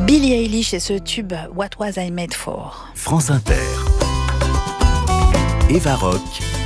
Billie Eilish et ce tube What Was I Made For. France Inter. Eva Rock.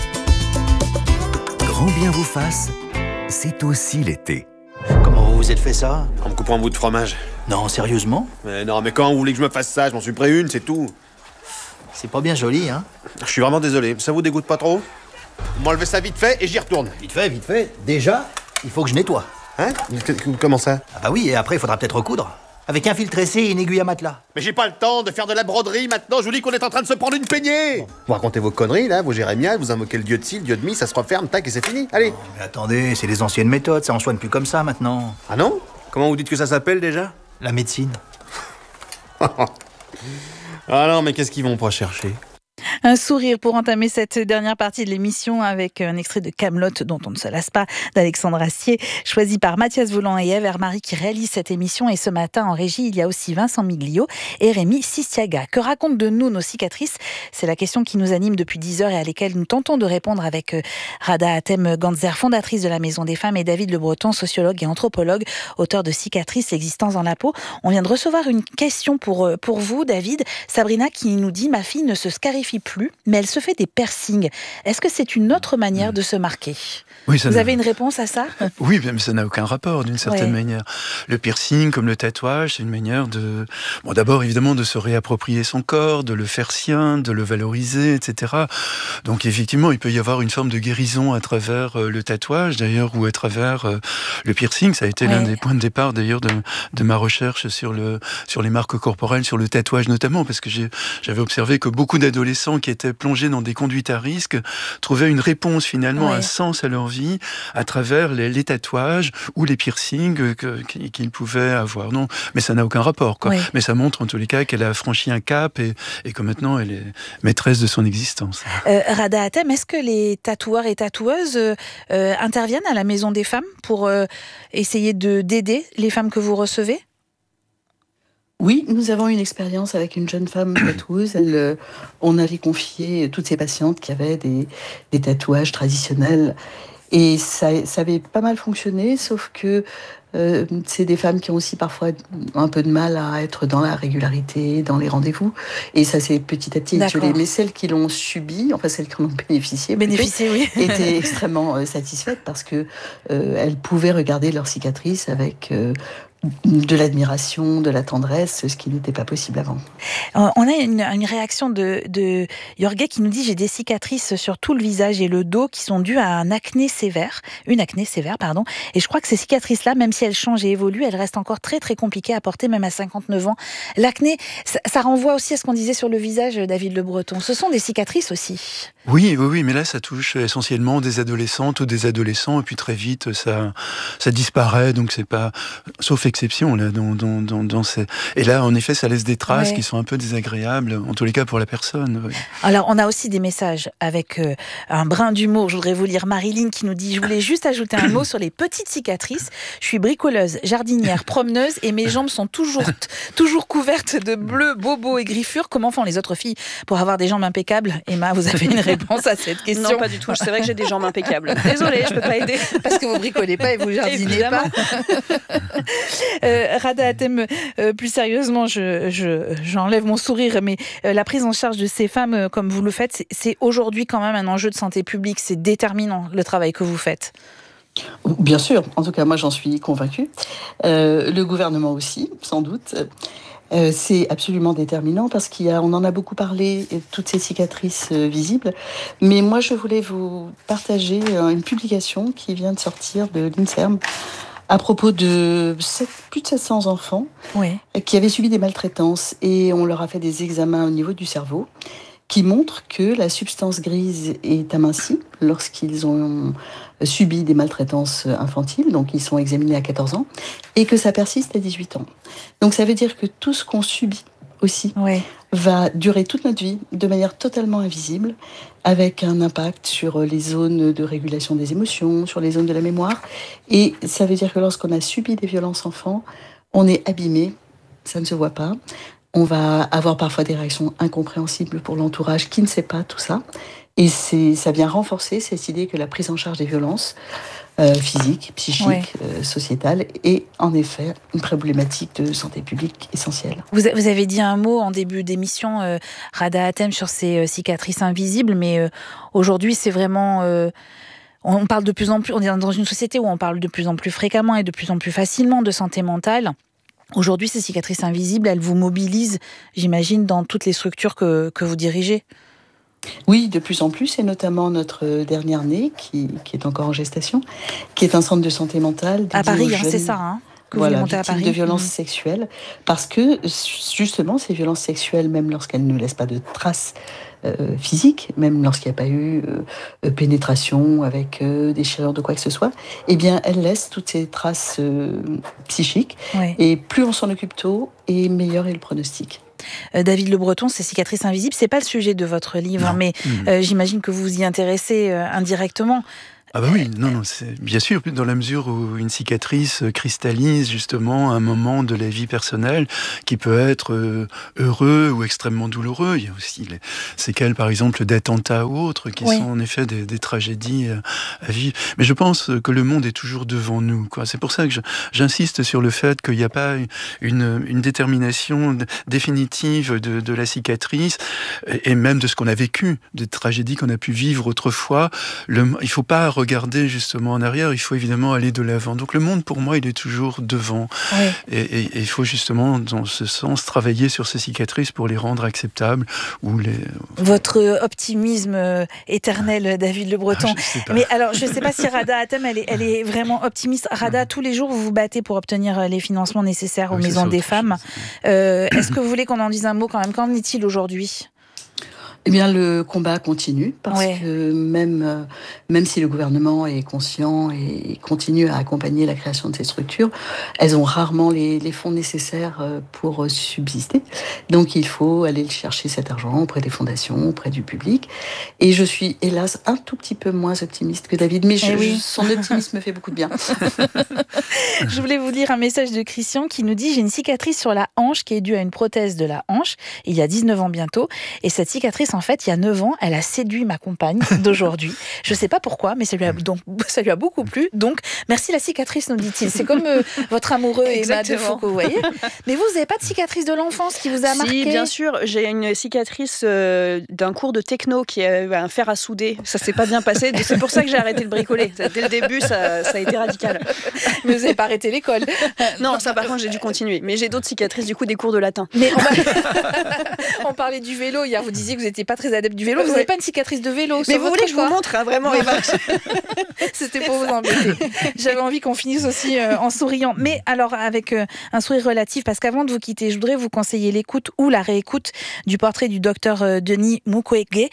Grand bien vous fasse, c'est aussi l'été. Comment vous vous êtes fait ça? En me coupant un bout de fromage. Non, sérieusement? Mais non, mais quand vous voulez que je me fasse ça? Je m'en suis pris une, c'est tout. C'est pas bien joli, hein? Je suis vraiment désolé. Ça vous dégoûte pas trop? Vous m'enlevez ça vite fait et j'y retourne. Vite fait. Déjà, il faut que je nettoie. Hein? Comment ça? Ah bah oui, et après, il faudra peut-être recoudre. Avec un fil tressé et une aiguille à matelas. Mais j'ai pas le temps de faire de la broderie maintenant. Je vous dis qu'on est en train de se prendre une peignée. Bon. Vous racontez vos conneries, là, vos jérémiades, vous invoquez le dieu de ci, le dieu de mi, ça se referme, tac, et c'est fini. Allez. Oh, mais attendez, c'est les anciennes méthodes, ça en soigne plus comme ça maintenant. Ah non? Comment vous dites que ça s'appelle déjà? La médecine. Ah non, mais qu'est-ce qu'ils vont pas chercher? Un sourire pour entamer cette dernière partie de l'émission avec un extrait de Kaamelott dont on ne se lasse pas d'Alexandre Astier, choisi par Mathias Voland et Ève Hermary qui réalisent cette émission. Et ce matin en régie, il y a aussi Vincent Miglio et Rémi Sistiaga. Que racontent de nous nos cicatrices? C'est la question qui nous anime depuis 10 heures et à laquelle nous tentons de répondre avec Rada Hatem-Gantzer, fondatrice de la Maison des Femmes, et David Le Breton, sociologue et anthropologue, auteur de Cicatrices, l'existence dans la peau. On vient de recevoir une question pour vous, David. Sabrina qui nous dit « Ma fille ne se scarifie plus, mais elle se fait des piercings. Est-ce que c'est une autre manière de se marquer ?» Oui, Vous avez une réponse à ça? Oui, mais ça n'a aucun rapport d'une certaine manière. Le piercing, comme le tatouage, c'est une manière de... Bon, d'abord, évidemment, de se réapproprier son corps, de le faire sien, de le valoriser, etc. Donc, effectivement, il peut y avoir une forme de guérison à travers le tatouage, d'ailleurs, ou à travers le piercing. Ça a été l'un des points de départ, d'ailleurs, de ma recherche sur les marques corporelles, sur le tatouage notamment, parce que j'avais observé que beaucoup d'adolescents qui étaient plongés dans des conduites à risque trouvaient une réponse, finalement, un sens à leur vie à travers les tatouages ou les piercings qu'ils pouvaient avoir. Non, mais ça n'a aucun rapport, quoi. Mais ça montre en tous les cas qu'elle a franchi un cap et que maintenant elle est maîtresse de son existence. Rada Hatem, est-ce que les tatoueurs et tatoueuses interviennent à la Maison des Femmes pour essayer d'aider les femmes que vous recevez? Oui, nous avons une expérience avec une jeune femme tatoueuse. On avait confié toutes ces patientes qui avaient des tatouages traditionnels. Et ça avait pas mal fonctionné, sauf que c'est des femmes qui ont aussi parfois un peu de mal à être dans la régularité, dans les rendez-vous. Et ça s'est petit à petit étiolé. Mais celles qui l'ont subi, enfin celles qui en ont bénéficié, oui, étaient extrêmement satisfaites parce que elles pouvaient regarder leurs cicatrices avec de l'admiration, de la tendresse, ce qui n'était pas possible avant. On a une réaction de Jorge qui nous dit « J'ai des cicatrices sur tout le visage et le dos qui sont dues à une acné sévère, et je crois que ces cicatrices-là, même si elles changent et évoluent, elles restent encore très très compliquées à porter, même à 59 ans. L'acné, ça renvoie aussi à ce qu'on disait sur le visage, David Le Breton. Ce sont des cicatrices aussi. Oui, mais là, ça touche essentiellement des adolescentes ou des adolescents, et puis très vite, ça disparaît, donc c'est pas... Sauf exception, là, dans ces... Et là, en effet, ça laisse des traces qui sont un peu désagréables, en tous les cas pour la personne. Oui. Alors, on a aussi des messages avec un brin d'humour. Je voudrais vous lire Marilyn qui nous dit « Je voulais juste ajouter un mot sur les petites cicatrices. Je suis bricoleuse, jardinière, promeneuse, et mes jambes sont toujours couvertes de bleus, bobos et griffures. Comment font les autres filles pour avoir des jambes impeccables ?» Emma, vous avez une réponse à cette question? Non, pas du tout. C'est vrai que j'ai des jambes impeccables. Désolée, je peux pas aider. Parce que vous bricolez pas et vous jardinez pas. Rada Hatem, plus sérieusement, j'enlève mon sourire, mais la prise en charge de ces femmes, comme vous le faites, c'est aujourd'hui quand même un enjeu de santé publique. C'est déterminant, le travail que vous faites. Bien sûr, en tout cas moi j'en suis convaincue. Le gouvernement aussi, sans doute. C'est absolument déterminant parce on en a beaucoup parlé, toutes ces cicatrices visibles. Mais moi je voulais vous partager une publication qui vient de sortir de l'INSERM à propos de plus de 700 enfants qui avaient subi des maltraitances et on leur a fait des examens au niveau du cerveau qui montrent que la substance grise est amincie lorsqu'ils ont subi des maltraitances infantiles, donc ils sont examinés à 14 ans, et que ça persiste à 18 ans. Donc ça veut dire que tout ce qu'on subit aussi va durer toute notre vie de manière totalement invisible, avec un impact sur les zones de régulation des émotions, sur les zones de la mémoire. Et ça veut dire que lorsqu'on a subi des violences enfants, on est abîmé, ça ne se voit pas. On va avoir parfois des réactions incompréhensibles pour l'entourage qui ne sait pas tout ça. Et ça vient renforcer cette idée que la prise en charge des violences physique, psychique, sociétale, et en effet une problématique de santé publique essentielle. Vous avez dit un mot en début d'émission, Rada Hatem, sur ces cicatrices invisibles, mais aujourd'hui c'est vraiment... on parle de plus en plus, on est dans une société où on parle de plus en plus fréquemment et de plus en plus facilement de santé mentale. Aujourd'hui, ces cicatrices invisibles, elles vous mobilisent, j'imagine, dans toutes les structures que vous dirigez. Oui, de plus en plus, et notamment notre dernière née, qui est encore en gestation, qui est un centre de santé mentale. À Paris, c'est ça, que vous montez à Paris. De violences sexuelles, parce que justement, ces violences sexuelles, même lorsqu'elles ne laissent pas de traces physiques, même lorsqu'il n'y a pas eu pénétration avec déchirure de quoi que ce soit, eh bien, elles laissent toutes ces traces psychiques, et plus on s'en occupe tôt, et meilleur est le pronostic. David Le Breton, ces cicatrices invisibles, c'est pas le sujet de votre livre, mais j'imagine que vous vous y intéressez indirectement. Ah bah oui, non, c'est bien sûr, dans la mesure où une cicatrice cristallise justement un moment de la vie personnelle qui peut être heureux ou extrêmement douloureux. Il y a aussi les séquelles, par exemple, d'attentats ou autres, qui sont en effet des tragédies à vivre. Mais je pense que le monde est toujours devant nous, quoi. C'est pour ça que j'insiste sur le fait qu'il n'y a pas une détermination définitive de la cicatrice, et même de ce qu'on a vécu, des tragédies qu'on a pu vivre autrefois. Il ne faut pas regarder justement en arrière, il faut évidemment aller de l'avant. Donc le monde, pour moi, il est toujours devant. Et il faut justement, dans ce sens, travailler sur ces cicatrices pour les rendre acceptables. Votre optimisme éternel, David Le Breton. Mais alors, je ne sais pas si Rada Hatem, elle est vraiment optimiste. Rada, tous les jours, vous vous battez pour obtenir les financements nécessaires aux maisons des femmes. Est-ce que vous voulez qu'on en dise un mot quand même ? Qu'en est-il aujourd'hui ? Eh bien, le combat continue, parce que même si le gouvernement est conscient et continue à accompagner la création de ces structures, elles ont rarement les fonds nécessaires pour subsister. Donc, il faut aller chercher cet argent auprès des fondations, auprès du public. Et je suis, hélas, un tout petit peu moins optimiste que David, mais son optimisme me fait beaucoup de bien. Je voulais vous lire un message de Christian qui nous dit « J'ai une cicatrice sur la hanche qui est due à une prothèse de la hanche, il y a 19 ans bientôt, et cette cicatrice, en fait, il y a 9 ans, elle a séduit ma compagne d'aujourd'hui. Je ne sais pas pourquoi, mais ça lui a beaucoup plu. Donc, merci la cicatrice, nous dit-il. C'est comme votre amoureux Emma de Foucault, vous voyez. Mais vous n'avez pas de cicatrice de l'enfance qui vous a marqué ? Si, bien sûr. J'ai une cicatrice d'un cours de techno qui a un fer à souder. Ça ne s'est pas bien passé. C'est pour ça que j'ai arrêté de bricoler. Dès le début, ça a été radical. Mais vous n'avez pas arrêté l'école ? Non, ça par contre, j'ai dû continuer. Mais j'ai d'autres cicatrices, du coup, des cours de latin. Mais on parlait du vélo. Hier, vous disiez que vous n'étiez pas très adepte du vélo. Vous n'avez pas une cicatrice de vélo ? Mais vous voulez que je vous montre, vraiment, Eva ? C'était pour vous embêter. J'avais envie qu'on finisse aussi en souriant. Mais alors, avec un sourire relatif, parce qu'avant de vous quitter, je voudrais vous conseiller l'écoute ou la réécoute du portrait du docteur Denis Mukwege,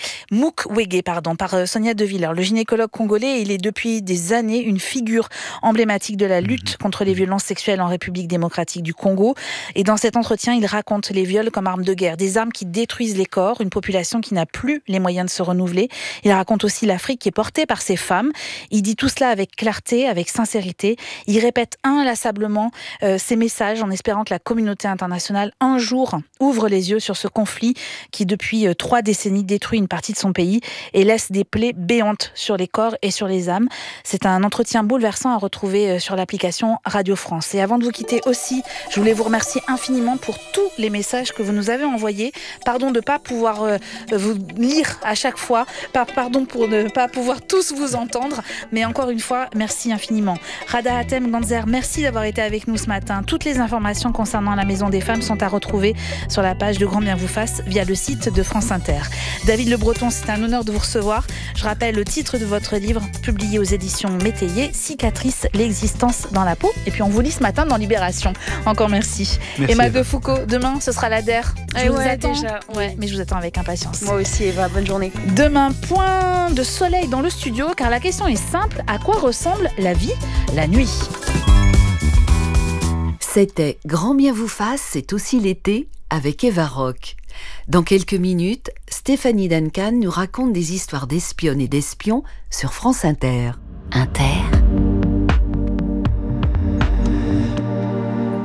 par Sonia De Villers. Le gynécologue congolais, il est depuis des années une figure emblématique de la lutte contre les violences sexuelles en République démocratique du Congo. Et dans cet entretien, il raconte les viols comme armes de guerre, des armes qui détruisent les corps, une population qui n'a plus les moyens de se renouveler. Il raconte aussi l'Afrique qui est portée par ces femmes. Il dit tout cela avec clarté, avec sincérité. Il répète inlassablement ces messages en espérant que la communauté internationale un jour ouvre les yeux sur ce conflit qui depuis 3 décennies détruit une partie de son pays et laisse des plaies béantes sur les corps et sur les âmes. C'est un entretien bouleversant à retrouver sur l'application Radio France. Et avant de vous quitter aussi, je voulais vous remercier infiniment pour tous les messages que vous nous avez envoyés. Pardon de ne pas pouvoir vous lire à chaque fois. Pardon pour ne pas pouvoir tous vous entendre. Mais encore une fois, merci infiniment. Rada Hatem Ganzer, merci d'avoir été avec nous ce matin. Toutes les informations concernant la Maison des Femmes sont à retrouver sur la page de Grand Bien vous fasse via le site de France Inter. David Le Breton, c'est un honneur de vous recevoir. Je rappelle le titre de votre livre, publié aux éditions Métayer, Cicatrice, l'existence dans la peau. Et puis on vous lit ce matin dans Libération. Encore merci. Emma de Foucault, demain ce sera la DER. Je vous attends. Déjà, mais je vous attends avec impatience. Moi aussi, Eva, bonne journée. Demain, point de soleil dans le studio, car la question est simple, à quoi ressemble la vie la nuit ? C'était Grand Bien vous fasse, c'est aussi l'été, avec Eva Rock. Dans quelques minutes, Stéphanie Duncan nous raconte des histoires d'espionnes et d'espions sur France Inter. Inter.